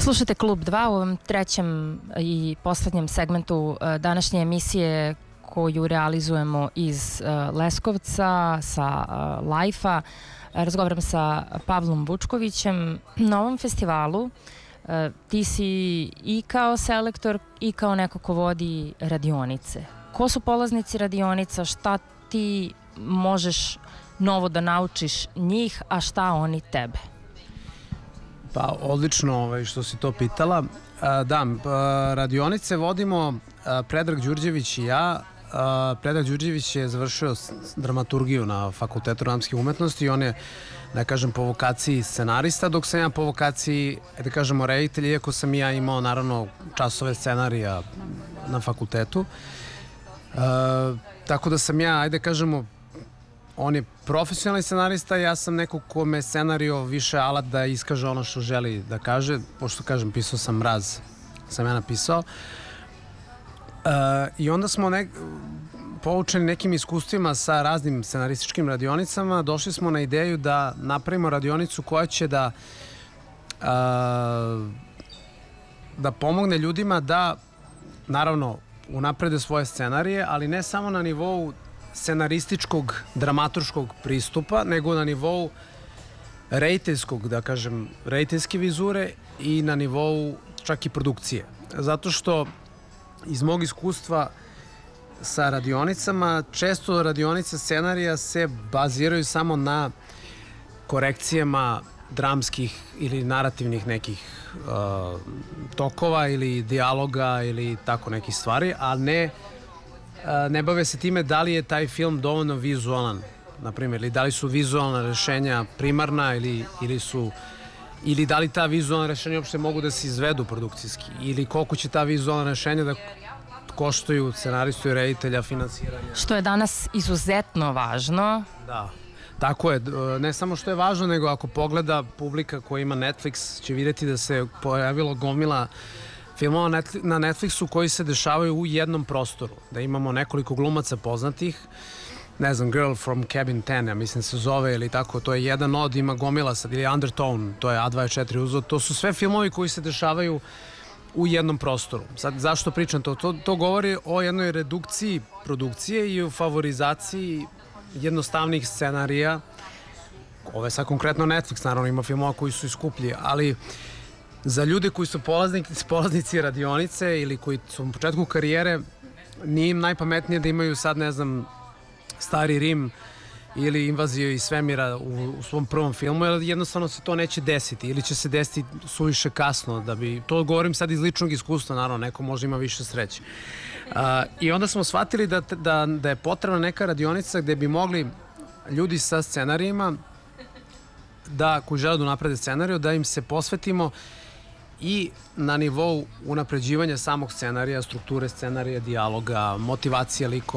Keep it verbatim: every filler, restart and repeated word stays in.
Slušate Klub dva u ovom trećem i poslednjem segmentu današnje emisije koju realizujemo iz Leskovca sa Lajfa. Razgovaram sa Pavlom Vučkovićem. Na ovom festivalu ti si i kao selektor i kao neko ko vodi radionice. Ko su polaznici radionica, šta ti možeš novo da naučiš njih, a šta oni tebe? Pa odlično što si to pitala. Da, radionice vodimo Predrag Đurđević i ja. Predrag Đurđević je završio dramaturgiju na Fakultetu dramskih umetnosti i on je, da kažem, po vokaciji scenarista, dok sam ja po vokaciji, da kažemo, reditelj, iako sam i ja imao naravno časove scenarija na fakultetu. Tako da sam ja, ajde kažemo, on je profesionalni scenarista, ja sam neko kome scenario više alat da iskaže ono što želi da kaže, pošto kažem, pisao sam Mraz, sam ja napisao. I onda smo poučeni nekim iskustvima sa raznim scenarističkim radionicama, došli smo na ideju da napravimo radionicu koja će da da pomogne ljudima da, naravno, unaprede svoje scenarije, ali ne samo na nivou scenarističkog, dramaturškog pristupa, nego na nivou rediteljskog, da kažem, rediteljske vizure i na nivou čak i produkcije. Zato što iz mog iskustva sa radionicama, često radionice scenarija se baziraju samo na korekcijama dramskih ili narativnih nekih tokova ili dijaloga ili tako nekih stvari, a ne ne bave se time da li je taj film dovoljno vizualan, na primjer, ili da li su vizualna rešenja primarna ili su ili da li ta vizualna rešenja uopšte mogu da se izvedu produkcijski, ili koliko će ta vizualna rešenja da koštaju scenaristu i reditelja finansiranja. Što je danas izuzetno važno. Da, tako je. Ne samo što je važno, nego ako pogleda publika koja ima Netflix, će vidjeti da se pojavilo gomila filmova na Netflixu koji se dešavaju u jednom prostoru. Da imamo nekoliko glumaca poznatih, ne znam, Girl from Cabin ten, ja mislim se zove, ili tako, to je jedan od, ima gomila sad, ili Undertone, to je A dvadeset četiri uzor, to su sve filmovi koji se dešavaju u jednom prostoru. Sad, zašto pričam to? To govori o jednoj redukciji produkcije i o favorizaciji jednostavnih scenarija. Ovo je sad konkretno Netflix, naravno ima filmova koji su i skuplji, ali za ljude koji su polaznici radionice ili koji su u početku karijere, nije im najpametnije da imaju sad, ne znam, Stari Rim ili Invaziju iz svemira u svom prvom filmu, jer jednostavno se to neće desiti ili će se desiti suviše kasno da bi, to govorim sad iz ličnog iskustva, naravno, neko možda ima više sreće. I onda smo shvatili da je potrebna neka radionica gde bi mogli ljudi sa scenarijima, koji žele da unaprede scenariju, da im se posvetimo i na nivou unapređivanja samog scenarija, strukture scenarija, dijaloga, motivacije likova.